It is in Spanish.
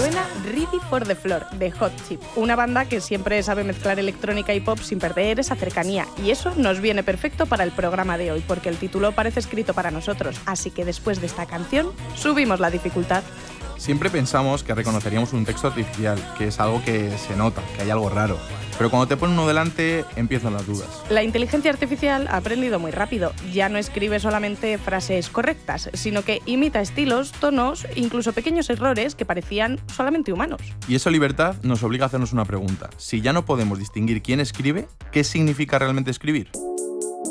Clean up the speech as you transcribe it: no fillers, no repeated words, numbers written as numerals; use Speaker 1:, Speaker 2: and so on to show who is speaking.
Speaker 1: Suena Ready for the Floor, de Hot Chip, una banda que siempre sabe mezclar electrónica y pop sin perder esa cercanía, y eso nos viene perfecto para el programa de hoy, porque el título parece escrito para nosotros, así que después de esta canción, subimos la dificultad.
Speaker 2: Siempre pensamos que reconoceríamos un texto artificial, que es algo que se nota, que hay algo raro. Pero cuando te ponen uno delante, empiezan las dudas.
Speaker 1: La inteligencia artificial ha aprendido muy rápido. Ya no escribe solamente frases correctas, sino que imita estilos, tonos, incluso pequeños errores que parecían solamente humanos.
Speaker 2: Y esa libertad nos obliga a hacernos una pregunta. Si ya no podemos distinguir quién escribe, ¿qué significa realmente escribir?